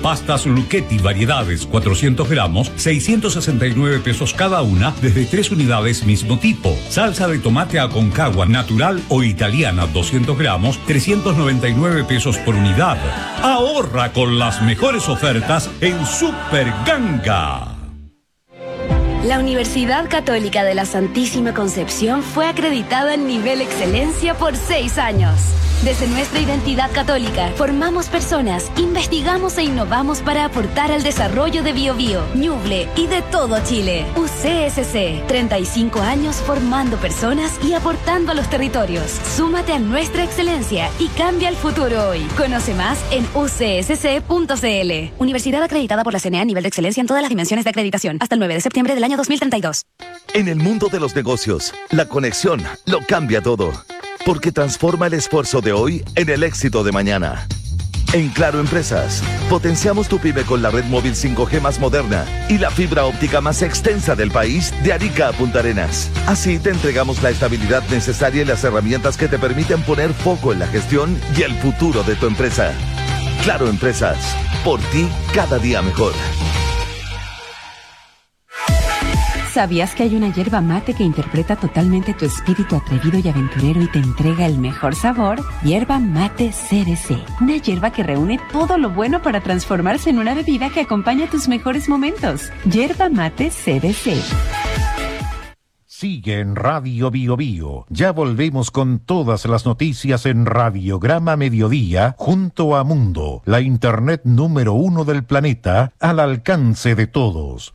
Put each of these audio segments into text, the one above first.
Pastas Lucchetti variedades 400 gramos, 669 pesos cada una, desde 3 unidades mismo tipo. Salsa de tomate Aconcagua natural o italiana 200 gramos, 399 pesos por unidad. Ahorra con las mejores ofertas en Super Ganga. La Universidad Católica de la Santísima Concepción fue acreditada en nivel excelencia por 6 años. Desde nuestra identidad católica, formamos personas, investigamos e innovamos para aportar al desarrollo de Biobío, Ñuble y de todo Chile. UCSC, 35 años formando personas y aportando a los territorios. Súmate a nuestra excelencia y cambia el futuro hoy. Conoce más en ucsc.cl. Universidad acreditada por la CNA a nivel de excelencia en todas las dimensiones de acreditación. Hasta el 9 de septiembre del año 2032. En el mundo de los negocios, la conexión lo cambia todo. Porque transforma el esfuerzo de hoy en el éxito de mañana. En Claro Empresas, potenciamos tu pyme con la red móvil 5G más moderna y la fibra óptica más extensa del país de Arica a Punta Arenas. Así te entregamos la estabilidad necesaria y las herramientas que te permiten poner foco en la gestión y el futuro de tu empresa. Claro Empresas, por ti cada día mejor. ¿Sabías que hay una yerba mate que interpreta totalmente tu espíritu atrevido y aventurero y te entrega el mejor sabor? Yerba mate CRC. Una yerba que reúne todo lo bueno para transformarse en una bebida que acompaña tus mejores momentos. Yerba mate CRC. Sigue en Radio Bio Bio. Ya volvemos con todas las noticias en Radiograma Mediodía junto a Mundo, la internet número 1 del planeta, al alcance de todos.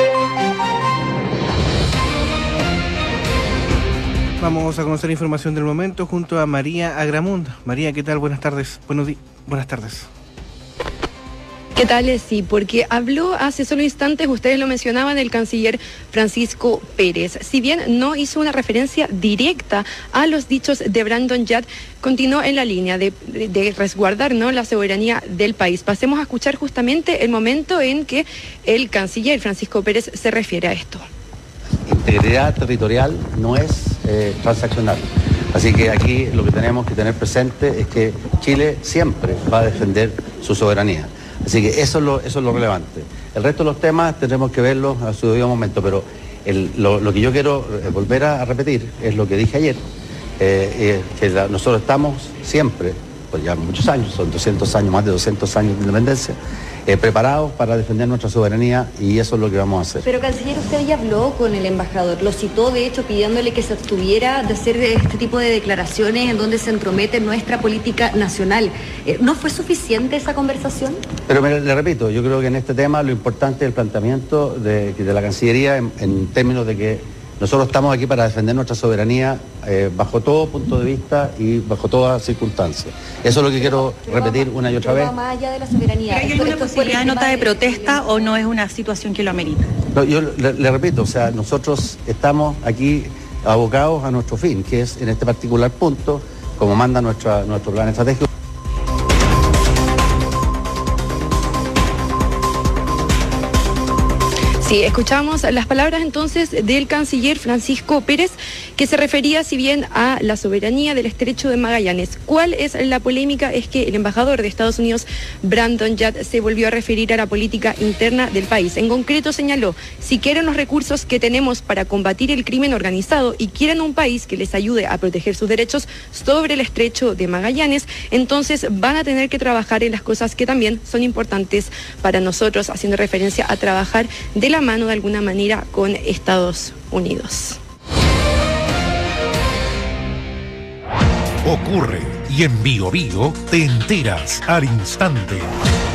Vamos a conocer información del momento junto a María Agramund. María, ¿qué tal? Buenas tardes. Buenas tardes. ¿Qué tal? Sí, porque habló hace solo instantes, ustedes lo mencionaban, el canciller Francisco Pérez. Si bien no hizo una referencia directa a los dichos de Brandon Yat, continuó en la línea de resguardar, ¿no?, la soberanía del país. Pasemos a escuchar justamente el momento en que el canciller Francisco Pérez se refiere a esto. Integridad territorial no es transaccional. Así que aquí lo que tenemos que tener presente es que Chile siempre va a defender su soberanía. Así que eso es lo relevante. El resto de los temas tendremos que verlos a su debido momento, pero lo que yo quiero volver a repetir es lo que dije ayer, nosotros estamos siempre, pues ya muchos años, son 200 años, más de 200 años de independencia, preparados para defender nuestra soberanía, y eso es lo que vamos a hacer. Pero, canciller, usted ya habló con el embajador, lo citó de hecho pidiéndole que se abstuviera de hacer este tipo de declaraciones en donde se entromete nuestra política nacional. ¿No fue suficiente esa conversación? Pero le repito, yo creo que en este tema lo importante es el planteamiento de la Cancillería en términos de que nosotros estamos aquí para defender nuestra soberanía bajo todo punto de vista y bajo todas circunstancias. Eso es lo que quiero repetir una y otra vez. Más allá de la soberanía. ¿Hay alguna posibilidad de nota de protesta o no es una situación que lo amerita? No, yo le repito, o sea, nosotros estamos aquí abocados a nuestro fin, que es en este particular punto, como manda nuestro plan estratégico. Sí, escuchamos las palabras entonces del canciller Francisco Pérez, que se refería, si bien, a la soberanía del Estrecho de Magallanes. ¿Cuál es la polémica? Es que el embajador de Estados Unidos, Brandon Yat, se volvió a referir a la política interna del país. En concreto señaló, si quieren los recursos que tenemos para combatir el crimen organizado y quieren un país que les ayude a proteger sus derechos sobre el Estrecho de Magallanes, entonces van a tener que trabajar en las cosas que también son importantes para nosotros, haciendo referencia a trabajar de la mano de alguna manera con Estados Unidos. Ocurre y en Bio Bio te enteras al instante.